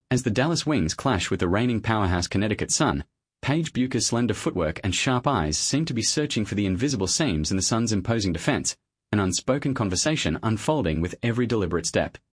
As the Dallas Wings clash with the reigning powerhouse Connecticut Sun, Paige Bucher's slender footwork and sharp eyes seem to be searching for the invisible seams in the Sun's imposing defense, an unspoken conversation unfolding with every deliberate step.